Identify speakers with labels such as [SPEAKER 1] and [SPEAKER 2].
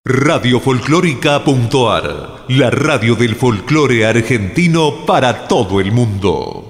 [SPEAKER 1] Radiofolclórica.ar, la radio del folclore argentino para todo el mundo.